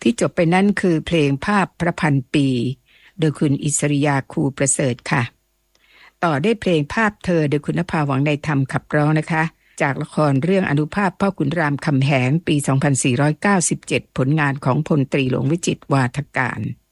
ที่จบไปนั่นคือเพลงภาพพระพันปีโดยคุณอิสริยาคูประเสริฐค่ะต่อได้เพลงภาพเธอโดยคุณนภาหวังในธรรมขับร้องนะคะจากละครเรื่องอนุภาพพ่อขุนรามคำแหงปี 2497 ผลงานของพลตรีหลวงวิจิตรวาทการ